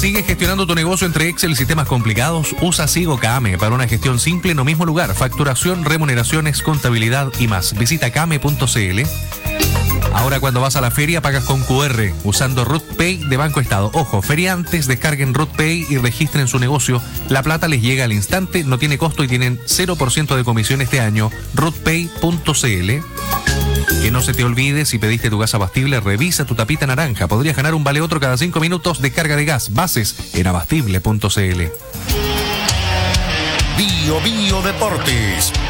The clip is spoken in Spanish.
¿Sigues gestionando tu negocio entre Excel y sistemas complicados? Usa Sigo Kame para una gestión simple en un mismo lugar. Facturación, remuneraciones, contabilidad y más. Visita kame.cl. Ahora cuando vas a la feria pagas con QR usando RootPay de Banco Estado. Ojo, feriantes descarguen RootPay y registren su negocio. La plata les llega al instante, no tiene costo y tienen 0% de comisión este año. RootPay.cl. Que no se te olvide, si pediste tu gas abastible, revisa tu tapita naranja. Podrías ganar un vale otro cada 5 minutos de carga de gas. Bases en abastible.cl. Bio Deportes.